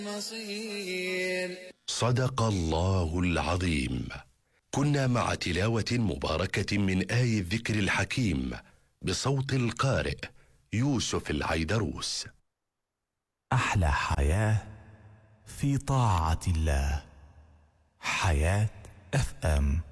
المصير. صدق الله العظيم. كنا مع تلاوة مباركة من آي الذكر الحكيم بصوت القارئ يوسف العيدروس. أحلى حياة في طاعة الله. حياة FM.